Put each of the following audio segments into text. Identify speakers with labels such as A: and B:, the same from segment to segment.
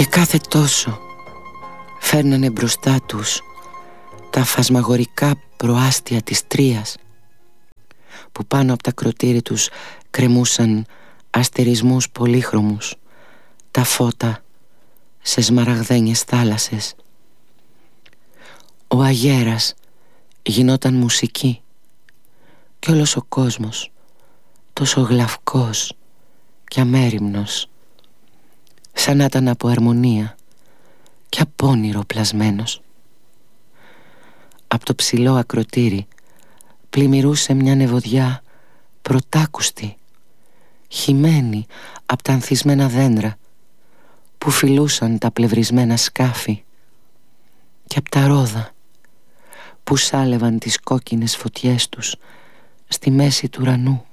A: Και κάθε τόσο φέρνανε μπροστά τους τα φασμαγορικά προάστια της Τρίας, που πάνω από τα κροτήρι τους κρεμούσαν αστερισμούς πολύχρωμους, τα φώτα σε σμαραγδένιες θάλασσες. Ο αγέρας γινόταν μουσική κι όλος ο κόσμος τόσο γλαυκός και αμέριμνος, σαν να ήταν από αρμονία και από όνειρο πλασμένος. Απ' το ψηλό ακροτήρι πλημμυρούσε μια νεβωδιά πρωτάκουστη, χυμένη απ' τα ανθισμένα δέντρα που φυλούσαν τα πλευρισμένα σκάφη, και απ' τα ρόδα που σάλευαν τις κόκκινες φωτιές τους στη μέση του ουρανού.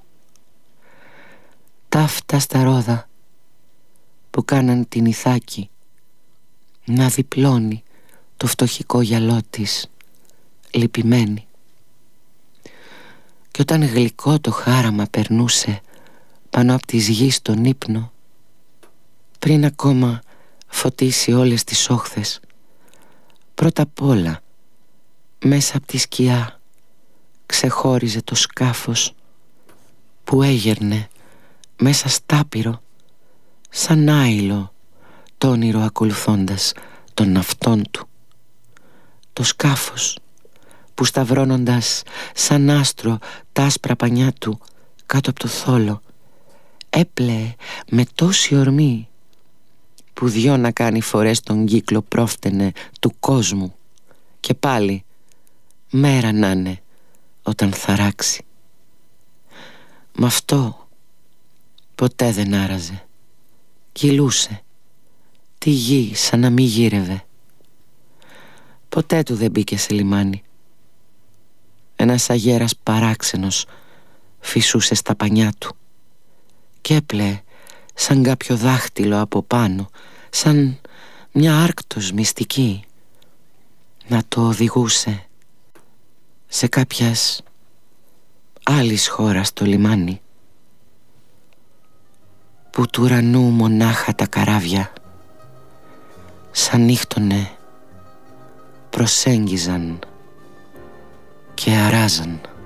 A: Ταύτα στα ρόδα που κάναν την Ιθάκη να διπλώνει το φτωχικό γυαλό της, λυπημένη. Κι όταν γλυκό το χάραμα περνούσε πάνω απ' της γης τον ύπνο, πριν ακόμα φωτίσει όλες τις όχθες, πρώτα απ' όλα μέσα απ' τη σκιά ξεχώριζε το σκάφος που έγερνε μέσα στάπυρο σαν άειλο το όνειρο ακολουθώντας των ναυτών του. Το σκάφος που σταυρώνοντας σαν άστρο τα άσπρα πανιά του κάτω από το θόλο έπλεε με τόση ορμή που δυο να κάνει φορές τον κύκλο πρόφτενε του κόσμου, και πάλι μέρα να είναι όταν θαράξει. Μ' αυτό ποτέ δεν άραζε, κυλούσε τη γη σαν να μη γύρευε. Ποτέ του δεν μπήκε σε λιμάνι. Ένας αγέρας παράξενος φυσούσε στα πανιά του και έπλεε σαν κάποιο δάχτυλο από πάνω, σαν μια άρκτος μυστική, να το οδηγούσε σε κάποιας άλλης χώρας το λιμάνι, που του ουρανού μονάχα τα καράβια σαν νύχτωνε προσέγγιζαν και αράζαν.